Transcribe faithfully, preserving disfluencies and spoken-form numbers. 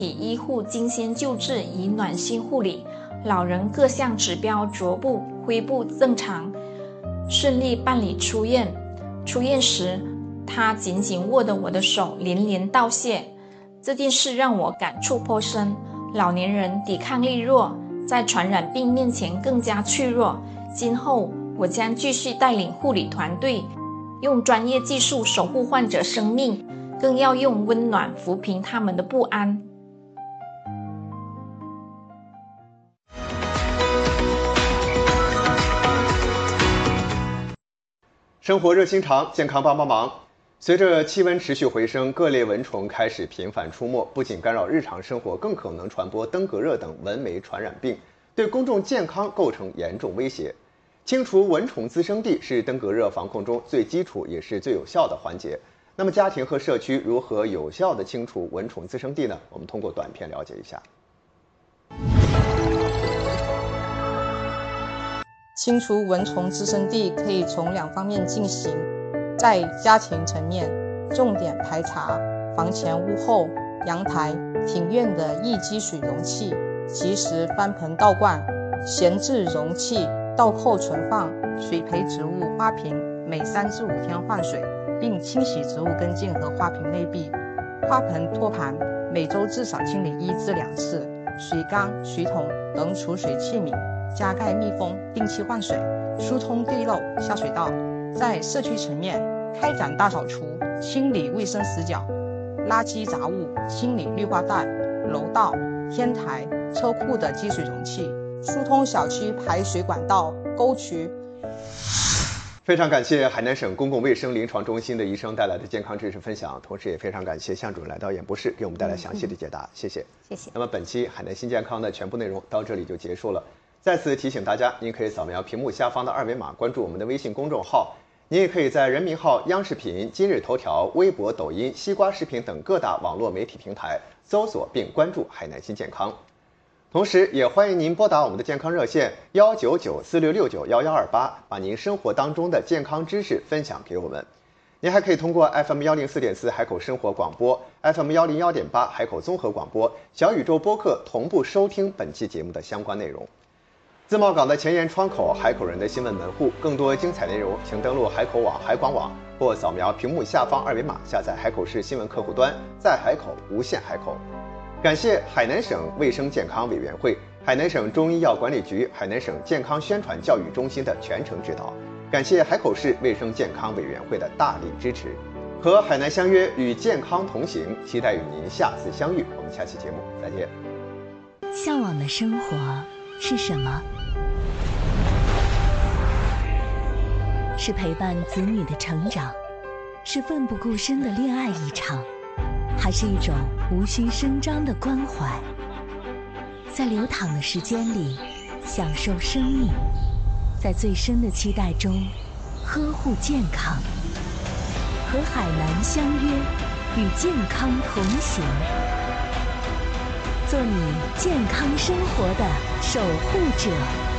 医护精心救治，以暖心护理，老人各项指标逐步恢复正常，顺利办理出院。出院时，他紧紧握着我的手，连连道谢。这件事让我感触颇深。老年人抵抗力弱，在传染病面前更加脆弱。今后我将继续带领护理团队，用专业技术守护患者生命，更要用温暖抚平他们的不安。 生活热心肠，健康帮帮忙。随着气温持续回升，各类蚊虫开始频繁出没，不仅干扰日常生活，更可能传播登革热等蚊媒传染病，对公众健康构成严重威胁。清除蚊虫滋生地是登革热防控中最基础也是最有效的环节。那么，家庭和社区如何有效地清除蚊虫滋生地呢？我们通过短片了解一下。 清除蚊虫滋生地可以从两方面进行，在家庭层面，重点排查房前屋后、阳台、庭院的易积水容器，及时翻盆倒灌，闲置容器倒扣存放，水培植物花瓶每三至五天换水，并清洗植物根茎和花瓶内壁。花盆托盘每周至少清理一至两次，水缸、水桶等储水器皿加盖密封，定期换水，疏通地漏下水道。在社区层面，开展大扫除，清理卫生死角、垃圾杂物，清理绿化带、楼道、天台、车库的积水容器，疏通小区排水管道、沟渠。 非常感谢海南省公共卫生临床中心的医生带来的健康知识分享，同时也非常感谢向主任来到演播室给我们带来详细的解答，谢谢。 谢谢。 那么本期海南新健康的全部内容到这里就结束了。再次提醒大家，您可以扫描屏幕下方的二维码关注我们的微信公众号，您也可以在人民号、央视频、今日头条、微博、抖音、西瓜视频等各大网络媒体平台搜索并关注海南新健康。同时也欢迎您拨打我们的健康热线幺九九四六六九幺幺二八，把您生活当中的健康知识分享给我们。您还可以通过 F M 幺零四点四海口生活广播、F M 幺零幺点八海口综合广播、小宇宙播客同步收听本期节目的相关内容。自贸港的前沿窗口，海口人的新闻门户。更多精彩内容，请登录海口网、海广网或扫描屏幕下方二维码下载海口市新闻客户端，在海口无限海口。感谢海南省卫生健康委员会、海南省中医药管理局、海南省健康宣传教育中心的全程指导，感谢海口市卫生健康委员会的大力支持。和海南相约，与健康同行，期待与您下次相遇。我们下期节目再见。 向往的生活是什么？是陪伴子女的成长，是奋不顾身的恋爱一场，还是一种无需声张的关怀？在流淌的时间里享受生命，在最深的期待中呵护健康。和海南相约，与健康同行，做你健康生活的守护者。